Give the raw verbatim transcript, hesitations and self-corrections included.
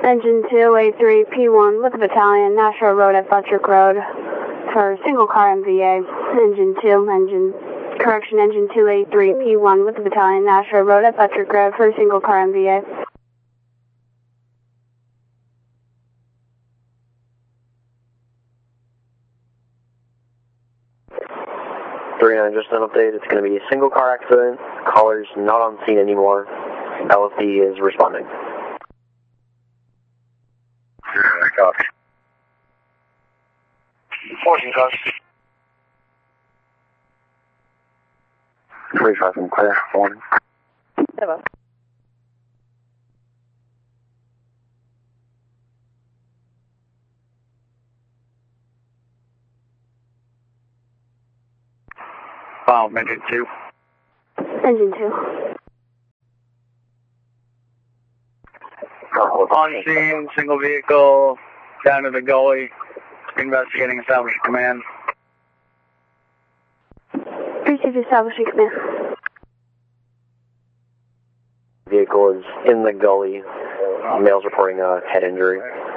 Engine two, A three, P one with the battalion, Nashua Road at Buttrick Road for single car M V A. Engine two, engine, correction, engine two, A three, P one with the battalion, Nashua Road at Buttrick Road for single car M V A. three nine, just an update. It's going to be a single car accident. Caller's not on scene anymore. L S D is responding. Copy. fourteen cars. three five from clear. Warning. Hello. Wow, engine two. Engine two. On scene, single vehicle, down to the gully, investigating establishing command. Received establishing command. Vehicle is in the gully. Male's reporting a head injury.